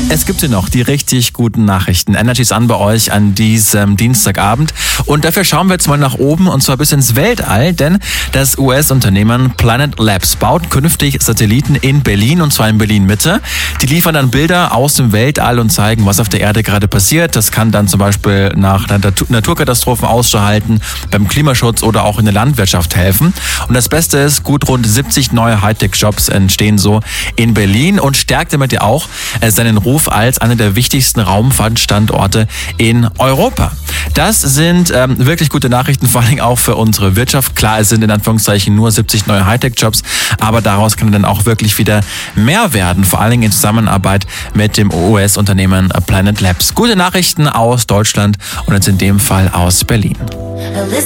Es gibt hier noch die richtig guten Nachrichten. Energy ist an bei euch an diesem Dienstagabend. Und dafür schauen wir jetzt mal nach oben und zwar bis ins Weltall, denn das US-Unternehmen Planet Labs baut künftig Satelliten in Berlin und zwar in Berlin-Mitte. Die liefern dann Bilder aus dem Weltall und zeigen, was auf der Erde gerade passiert. Das kann dann zum Beispiel nach Naturkatastrophen Ausschau halten, beim Klimaschutz oder auch in der Landwirtschaft helfen. Und das Beste ist, gut rund 70 neue Hightech-Jobs entstehen so in Berlin und stärkt damit ja auch seinen Ruf als einer der wichtigsten Raumfahrtstandorte in Europa. Das sind wirklich gute Nachrichten, vor allem auch für unsere Wirtschaft. Klar, es sind in Anführungszeichen nur 70 neue Hightech-Jobs, aber daraus kann dann auch wirklich wieder mehr werden, vor allem in Zusammenarbeit mit dem US-Unternehmen Planet Labs. Gute Nachrichten aus Deutschland und jetzt in dem Fall aus Berlin.